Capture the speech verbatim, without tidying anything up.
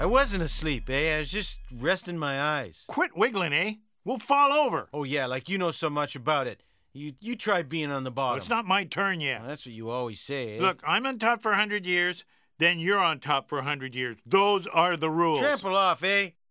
I wasn't asleep, eh? I was just resting my eyes. Quit wiggling, eh? We'll fall over. Oh, yeah, like you know so much about it. You you try being on the bottom. Well, it's not my turn yet. Well, that's what you always say, eh? Look, I'm on top for a hundred years, then you're on top for a hundred years. Those are the rules. Trample off, eh?